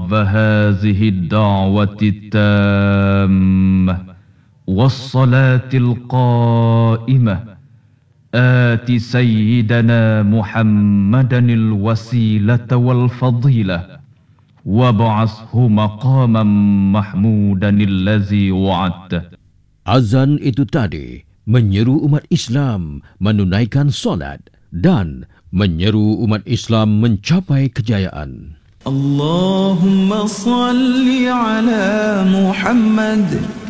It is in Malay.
رب هذه الدعوة التامة والصلاة القائمة آت سيدنا محمدا الوسيلة والفضيلة وابعثه مقاما محمودا الذي وعدته. Azan itu tadi menyeru umat Islam menunaikan solat dan menyeru umat Islam mencapai kejayaan. Allahumma salli ala Muhammad